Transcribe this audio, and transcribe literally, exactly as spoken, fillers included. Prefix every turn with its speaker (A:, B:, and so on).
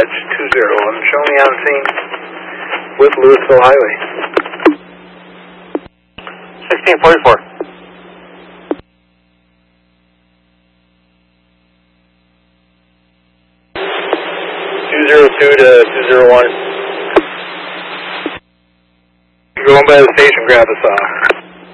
A: Dispatch two zero one, show me on scene with Louisville Highway.
B: sixteen forty-four. two zero two to two zero one.
A: Going by the station, grab us off.